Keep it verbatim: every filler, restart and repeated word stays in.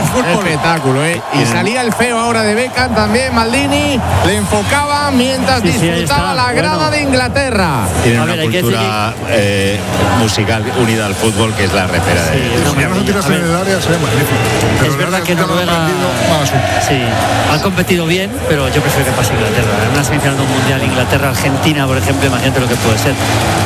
fútbol. Espectáculo, ¿eh? Y salía el feo ahora de Beckham también, Maldini, le enfocaba mientras Sí, sí, disfrutaba la grada bueno. de Inglaterra. Tiene A una ver, hay que cultura eh, musical unida al fútbol que es la repera Sí, de es una Si ya no se maravilla. tiras A en ver, el área, sería magnífico. Pero es el verdad área que ya lo ha Noruega aprendido, más aún. sí, han competido bien, pero yo prefiero que pase Inglaterra. En una semifinal de un mundial, Inglaterra-Argentina, por ejemplo, imagínate lo que puede ser.